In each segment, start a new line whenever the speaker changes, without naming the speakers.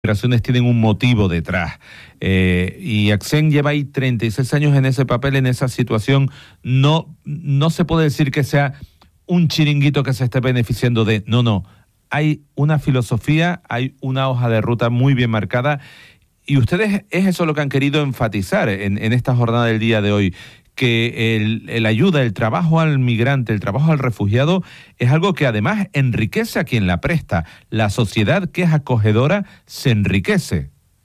Migraciones tienen un motivo detrás. Y ACCEN lleva ahí 36 años en ese papel, en esa situación. No se puede decir que sea un chiringuito que se esté beneficiando de... No. Hay una filosofía, hay una hoja de ruta muy bien marcada. Y ustedes es eso lo que han querido enfatizar en esta jornada del día de hoy, que el ayuda, el trabajo al migrante, el trabajo al refugiado es algo que además enriquece a quien la presta. La sociedad que es acogedora se enriquece.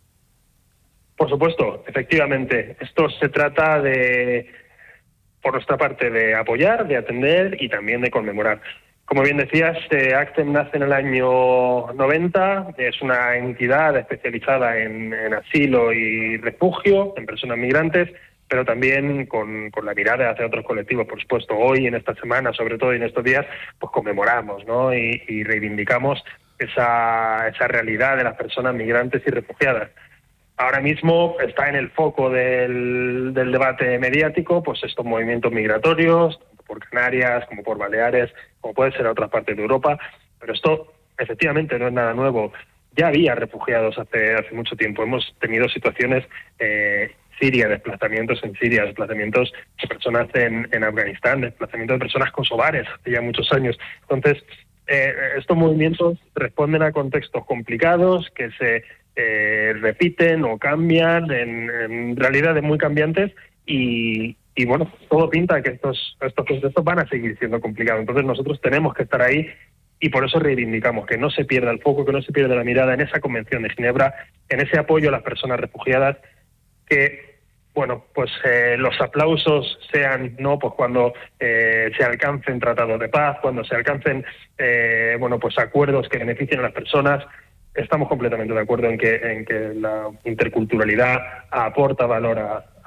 Por supuesto, efectivamente. Esto se trata de, por nuestra parte, de apoyar, de atender y también de conmemorar. Como bien decías, ACCEN nace en el año 90, es una entidad especializada en asilo y refugio, en personas migrantes, pero también con la mirada hacia otros colectivos. Por supuesto, hoy, en esta semana, sobre todo en estos días, pues conmemoramos, ¿no? y reivindicamos esa realidad de las personas migrantes y refugiadas. Ahora mismo está en el foco del debate mediático, pues estos movimientos migratorios, tanto por Canarias como por Baleares, como puede ser a otras partes de Europa, pero esto efectivamente no es nada nuevo. Ya había refugiados hace mucho tiempo. Hemos tenido situaciones Siria, desplazamientos en Siria, desplazamientos de personas en Afganistán, desplazamientos de personas kosovares hace ya muchos años. Entonces, estos movimientos responden a contextos complicados que se repiten o cambian en realidades muy cambiantes y bueno, todo pinta que estos contextos van a seguir siendo complicados. Entonces nosotros tenemos que estar ahí y por eso reivindicamos que no se pierda el foco, que no se pierda la mirada en esa Convención de Ginebra, en ese apoyo a las personas refugiadas, que bueno, pues los aplausos sean no pues cuando se alcancen tratados de paz, cuando se alcancen bueno, pues acuerdos que beneficien a las personas. Estamos completamente de acuerdo en que la interculturalidad aporta valor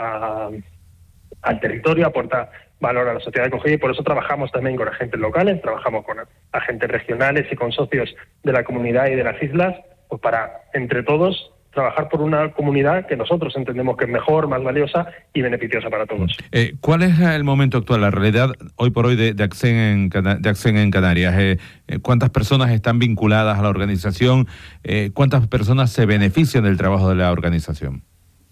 al territorio, aporta valor a la sociedad acogida, y por eso trabajamos también con agentes locales, trabajamos con agentes regionales y con socios de la comunidad y de las islas, pues para, entre todos, trabajar por una comunidad que nosotros entendemos que es mejor, más valiosa y beneficiosa para todos.
¿Cuál es el momento actual, la realidad hoy por hoy de ACCEN en Canarias? ¿Cuántas personas están vinculadas a la organización? ¿Cuántas personas se benefician del trabajo de la organización?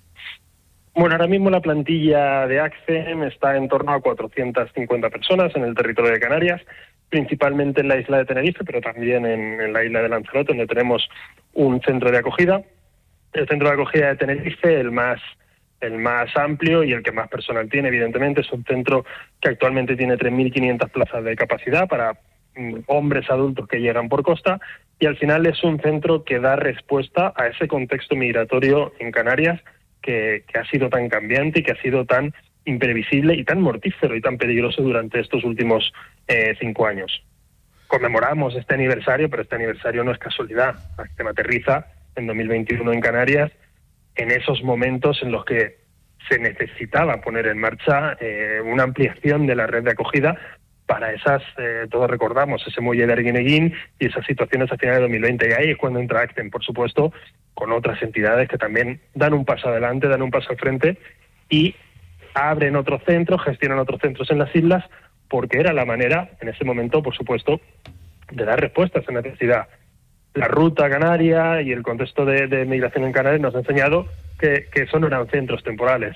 Bueno, ahora mismo la plantilla de ACCEN está en torno a 450 personas en el territorio de Canarias, principalmente en la isla de Tenerife, pero también en la isla de Lanzarote, donde tenemos un centro de acogida. El centro de acogida de Tenerife, el más amplio y el que más personal tiene, evidentemente, es un centro que actualmente tiene 3.500 plazas de capacidad para hombres adultos que llegan por costa, y al final es un centro que da respuesta a ese contexto migratorio en Canarias que ha sido tan cambiante y que ha sido tan imprevisible y tan mortífero y tan peligroso durante estos últimos 5 años. Conmemoramos este aniversario, pero este aniversario no es casualidad. ACCEN aterriza en 2021 en Canarias, en esos momentos en los que se necesitaba poner en marcha una ampliación de la red de acogida para esas, todos recordamos, ese muelle de Arguineguín y esas situaciones a finales de 2020. Y ahí es cuando entra ACCEN, por supuesto, con otras entidades que también dan un paso adelante, dan un paso al frente y abren otros centros, gestionan otros centros en las islas, porque era la manera, en ese momento, por supuesto, de dar respuesta a esa necesidad. La ruta canaria y el contexto de migración en Canarias nos ha enseñado que eso no eran centros temporales.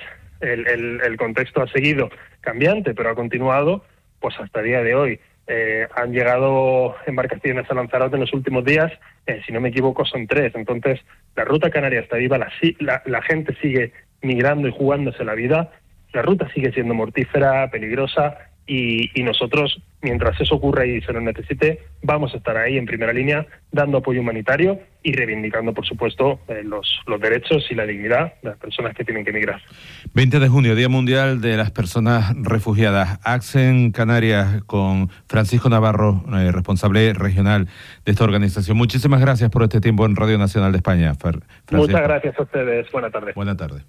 El contexto ha seguido cambiante, pero ha continuado pues hasta el día de hoy. Han llegado embarcaciones a Lanzarote en los últimos días, si no me equivoco son 3. Entonces, la ruta canaria está viva, la gente sigue migrando y jugándose la vida, la ruta sigue siendo mortífera, peligrosa, y nosotros, mientras eso ocurra y se nos necesite, vamos a estar ahí en primera línea dando apoyo humanitario y reivindicando, por supuesto, los derechos y la dignidad de las personas que tienen que emigrar.
20 de junio, Día Mundial de las Personas Refugiadas. ACCEN Canarias con Francisco Navarro, responsable regional de esta organización. Muchísimas gracias por este tiempo en Radio Nacional de España, Francisco.
Muchas gracias a ustedes. Buenas tardes.
Buenas tardes.